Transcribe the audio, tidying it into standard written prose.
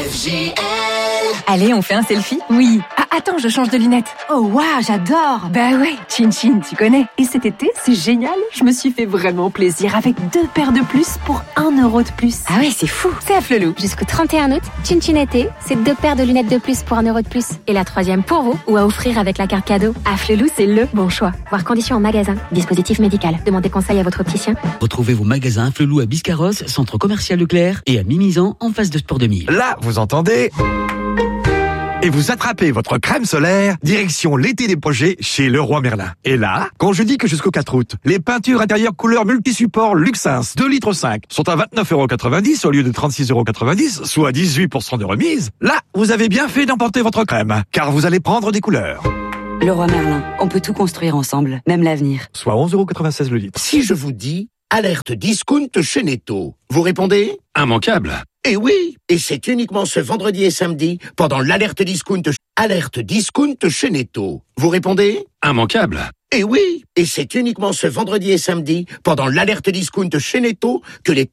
FJL. Allez, on fait un selfie? Oui. Ah, attends, je change de lunettes. Oh, waouh, j'adore. Bah ouais, Chin Chin, tu connais. Et cet été, c'est génial. Je me suis fait vraiment plaisir avec 2 paires de plus pour 1 euro de plus. Ah ouais, c'est fou. C'est à Flelou. Jusqu'au 31 août, Chin Chin été, c'est 2 paires de lunettes de plus pour 1 euro de plus. Et la 3e pour vous, ou à offrir avec la carte cadeau. À Flelou, c'est le bon choix. Voir conditions en magasin. Dispositif médical. Demandez conseil à votre opticien. Retrouvez vos magasins Flelou à Biscarrosse, centre commercial Leclerc et à Mimizan en face de Sport 2000. Là, vous entendez ? Et vous attrapez votre crème solaire, direction l'été des projets chez Leroy Merlin. Et là, quand je dis que jusqu'au 4 août, les peintures intérieures couleur multisupport Luxins 2,5 litres sont à 29,90 € au lieu de 36,90 €, soit 18% de remise, là, vous avez bien fait d'emporter votre crème, car vous allez prendre des couleurs. Leroy Merlin, on peut tout construire ensemble, même l'avenir. Soit 11,96 € le litre. Si je vous dis alerte discount chez Netto, vous répondez ? Immanquable. Eh oui, et c'est uniquement ce vendredi et samedi pendant l'alerte discount chez Netto. Vous répondez ? Immanquable. Eh oui, et c'est uniquement ce vendredi et samedi pendant l'alerte discount chez Netto que les